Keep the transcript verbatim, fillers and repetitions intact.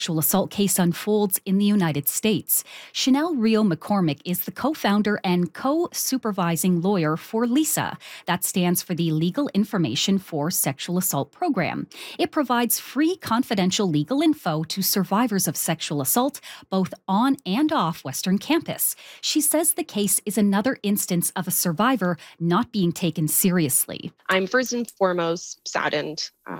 Sexual assault case unfolds in the United States. Chanel Rio McCormick is the co-founder and co-supervising lawyer for LISA. That stands for the Legal Information for Sexual Assault Program. It provides free confidential legal info to survivors of sexual assault, both on and off Western campus. She says the case is another instance of a survivor not being taken seriously. I'm first and foremost saddened uh,